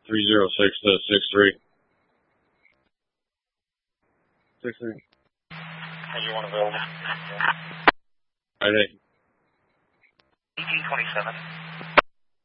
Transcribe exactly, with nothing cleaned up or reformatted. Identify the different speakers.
Speaker 1: three zero six to six three. Six three.
Speaker 2: Hey, you want to build?
Speaker 1: I think.
Speaker 2: eighteen twenty-seven.